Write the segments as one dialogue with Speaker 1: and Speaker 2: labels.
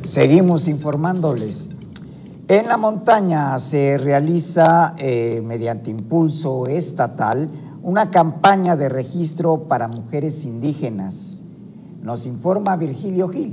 Speaker 1: Seguimos informándoles. En la montaña se realiza, mediante impulso estatal, una campaña de registro para mujeres indígenas. Nos informa Virgilio Gil.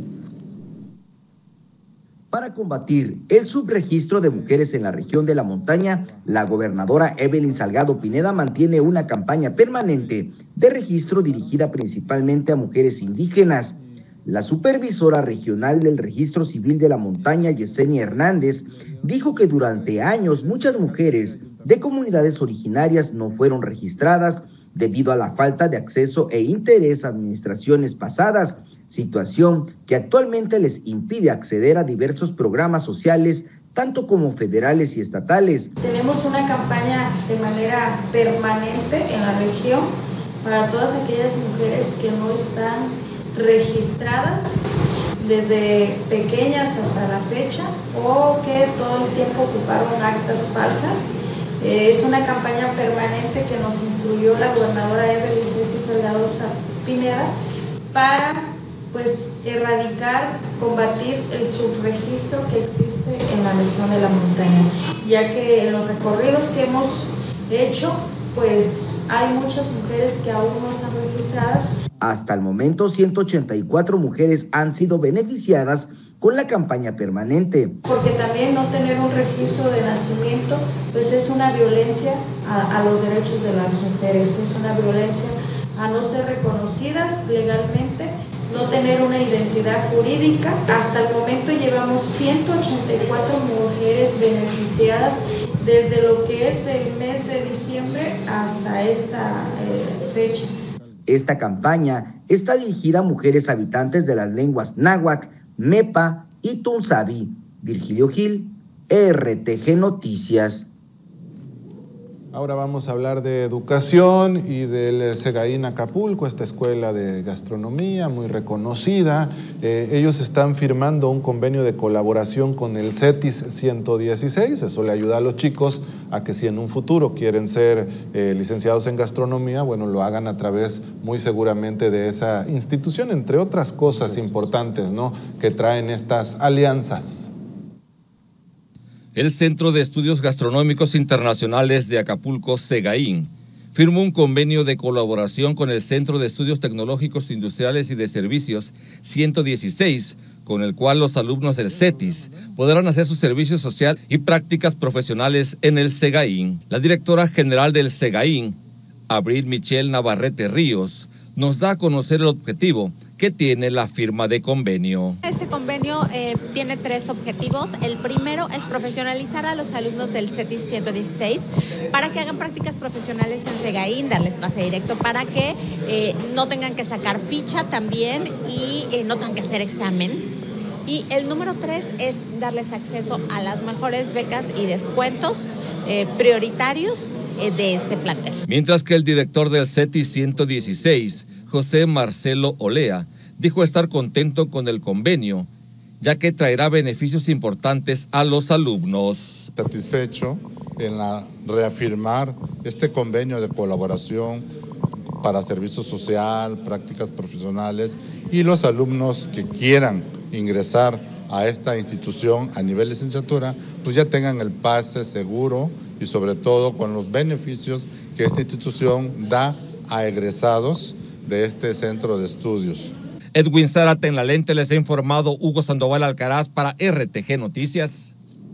Speaker 2: Para combatir el subregistro de mujeres en la región de la montaña, la gobernadora Evelyn Salgado Pineda mantiene una campaña permanente de registro dirigida principalmente a mujeres indígenas. La supervisora regional del Registro Civil de la Montaña, Yesenia Hernández, dijo que durante años muchas mujeres de comunidades originarias no fueron registradas debido a la falta de acceso e interés a administraciones pasadas, situación que actualmente les impide acceder a diversos programas sociales, tanto como federales y estatales.
Speaker 3: Tenemos una campaña de manera permanente en la región para todas aquellas mujeres que no están registradas desde pequeñas hasta la fecha o que todo el tiempo ocuparon actas falsas. Es una campaña permanente que nos instruyó la gobernadora Evelyn Salgado Pineda para erradicar, combatir el subregistro que existe en la región de la montaña, ya que en los recorridos que hemos hecho, hay muchas mujeres que aún no están registradas.
Speaker 2: Hasta el momento, 184 mujeres han sido beneficiadas con la campaña permanente.
Speaker 3: Porque también no tener un registro de nacimiento, es una violencia a los derechos de las mujeres, es una violencia a no ser reconocidas legalmente, no tener una identidad jurídica. Hasta el momento llevamos 184 mujeres beneficiadas desde lo que es del mes de diciembre hasta esta fecha.
Speaker 2: Esta campaña está dirigida a mujeres habitantes de las lenguas náhuatl, mepa y tunzabi. Virgilio Gil, RTG Noticias.
Speaker 4: Ahora vamos a hablar de educación y del Segaín Acapulco, esta escuela de gastronomía muy reconocida. Ellos están firmando un convenio de colaboración con el CETIS 116. Eso le ayuda a los chicos a que si en un futuro quieren ser licenciados en gastronomía, lo hagan a través muy seguramente de esa institución, entre otras cosas importantes, ¿no?, que traen estas alianzas.
Speaker 5: El Centro de Estudios Gastronómicos Internacionales de Acapulco, Segaín, firmó un convenio de colaboración con el Centro de Estudios Tecnológicos Industriales y de Servicios 116, con el cual los alumnos del CETIS podrán hacer su servicio social y prácticas profesionales en el Segaín. La directora general del Segaín, Abril Michelle Navarrete Ríos, nos da a conocer el objetivo que tiene la firma de convenio.
Speaker 6: Este convenio tiene 3 objetivos. El primero es profesionalizar a los alumnos del CETIS 116 para que hagan prácticas profesionales en Segaín, darles pase directo para que no tengan que sacar ficha también y no tengan que hacer examen. Y el número 3 es darles acceso a las mejores becas y descuentos prioritarios de este plantel.
Speaker 5: Mientras que el director del CETIS 116, José Marcelo Olea, dijo estar contento con el convenio, ya que traerá beneficios importantes a los alumnos.
Speaker 7: Satisfecho en reafirmar este convenio de colaboración para servicio social, prácticas profesionales, y los alumnos que quieran ingresar a esta institución a nivel licenciatura, ya tengan el pase seguro y sobre todo con los beneficios que esta institución da a egresados de este centro de estudios.
Speaker 5: Edwin Zárate en la lente, les ha informado Hugo Sandoval Alcaraz para RTG Noticias.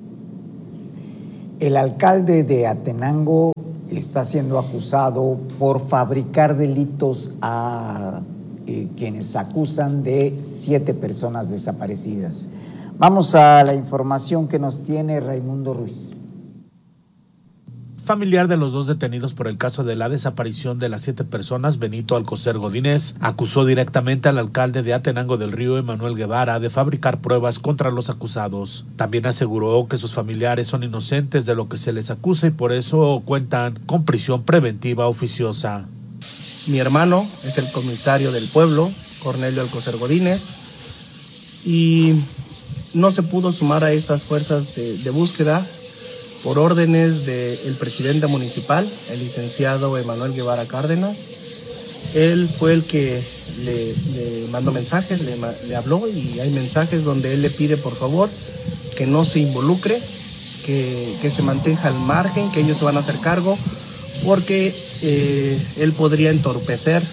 Speaker 1: El alcalde de Atenango está siendo acusado por fabricar delitos a quienes acusan de 7 personas desaparecidas. Vamos a la información que nos tiene Raimundo Ruiz.
Speaker 8: Familiar de los 2 detenidos por el caso de la desaparición de las 7 personas, Benito Alcocer Godínez, acusó directamente al alcalde de Atenango del Río, Emanuel Guevara, de fabricar pruebas contra los acusados. También aseguró que sus familiares son inocentes de lo que se les acusa y por eso cuentan con prisión preventiva oficiosa.
Speaker 9: Mi hermano es el comisario del pueblo, Cornelio Alcocer Godínez, y no se pudo sumar a estas fuerzas de búsqueda por órdenes del presidente municipal, el licenciado Emanuel Guevara Cárdenas, Él fue el que le mandó mensajes, le habló, y hay mensajes donde él le pide por favor que no se involucre, que se mantenga al margen, que ellos se van a hacer cargo, porque él podría entorpecer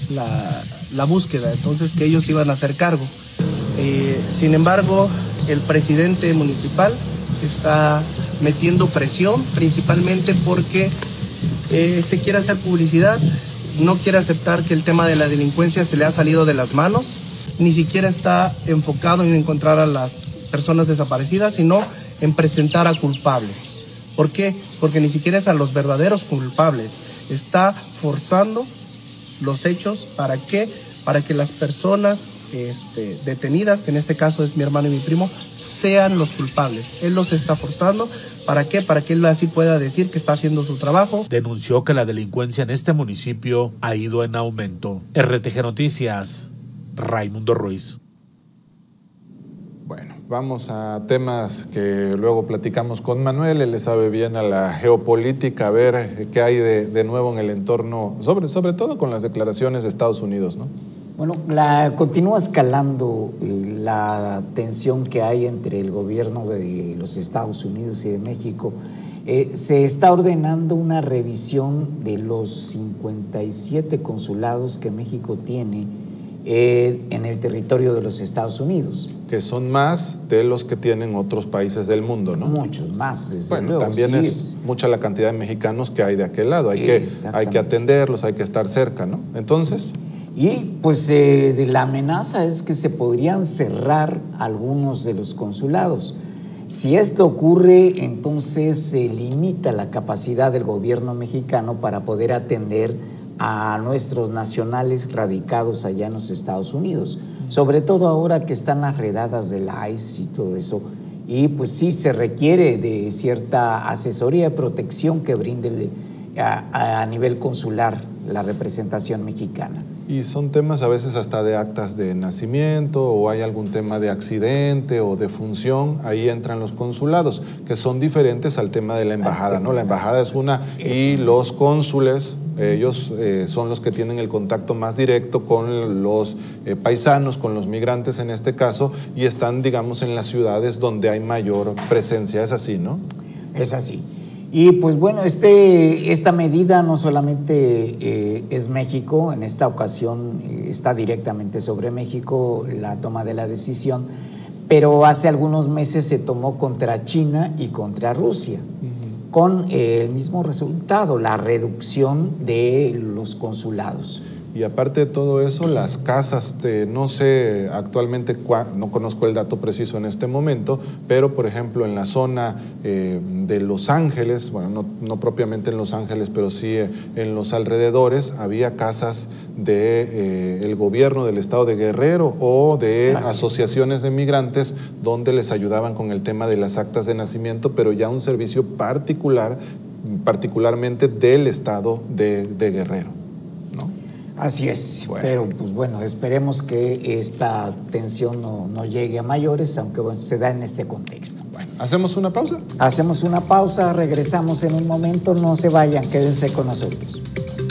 Speaker 9: la búsqueda, entonces que ellos iban a hacer cargo. Sin embargo, el presidente municipal está metiendo presión, principalmente porque se quiere hacer publicidad, no quiere aceptar que el tema de la delincuencia se le ha salido de las manos, ni siquiera está enfocado en encontrar a las personas desaparecidas, sino en presentar a culpables. ¿Por qué? Porque ni siquiera es a los verdaderos culpables, está forzando los hechos. ¿Para qué? Para que las personas detenidas, que en este caso es mi hermano y mi primo, sean los culpables. Él los está forzando. ¿Para qué? Para que él así pueda decir que está haciendo su trabajo.
Speaker 8: Denunció que la delincuencia en este municipio ha ido en aumento. RTG Noticias, Raimundo Ruiz.
Speaker 4: Bueno, vamos a temas que luego platicamos con Manuel. Él le sabe bien a la geopolítica, a ver qué hay de nuevo en el entorno, sobre todo con las declaraciones de Estados Unidos, ¿no?
Speaker 1: Bueno, continúa escalando la tensión que hay entre el gobierno de los Estados Unidos y de México. Se está ordenando una revisión de los 57 consulados que México tiene en el territorio de los Estados Unidos.
Speaker 4: Que son más de los que tienen otros países del mundo, ¿no?
Speaker 1: Muchos más, desde
Speaker 4: bueno,
Speaker 1: luego.
Speaker 4: También
Speaker 1: sí,
Speaker 4: es mucha la cantidad de mexicanos que hay de aquel lado. Hay que atenderlos, hay que estar cerca, ¿no? Entonces...
Speaker 1: Sí. Y pues la amenaza es que se podrían cerrar algunos de los consulados. Si esto ocurre, entonces se limita la capacidad del gobierno mexicano para poder atender a nuestros nacionales radicados allá en los Estados Unidos, sobre todo ahora que están las redadas del ICE y todo eso. Y pues sí se requiere de cierta asesoría y protección que brinde a nivel consular la representación mexicana.
Speaker 4: Y son temas a veces hasta de actas de nacimiento, o hay algún tema de accidente o de función, ahí entran los consulados, que son diferentes al tema de la embajada, ¿no? La embajada es una, y los cónsules, ellos son los que tienen el contacto más directo con los paisanos, con los migrantes en este caso, y están, digamos, en las ciudades donde hay mayor presencia. Es así, ¿no?
Speaker 1: Es así. Y pues bueno, esta medida no solamente es México, en esta ocasión está directamente sobre México la toma de la decisión, pero hace algunos meses se tomó contra China y contra Rusia, con el mismo resultado, la reducción de los consulados.
Speaker 4: Y aparte de todo eso, las casas, no sé actualmente, no conozco el dato preciso en este momento, pero por ejemplo en la zona de Los Ángeles, bueno, no propiamente en Los Ángeles, pero sí en los alrededores, había casas del gobierno del estado de Guerrero o de asociaciones de migrantes donde les ayudaban con el tema de las actas de nacimiento, pero ya un servicio particularmente del estado de Guerrero.
Speaker 1: Así es, bueno. Pero pues bueno, esperemos que esta tensión no llegue a mayores, aunque bueno, se da en este contexto.
Speaker 4: Bueno, ¿hacemos una pausa?
Speaker 1: Hacemos una pausa, regresamos en un momento, no se vayan, quédense con nosotros.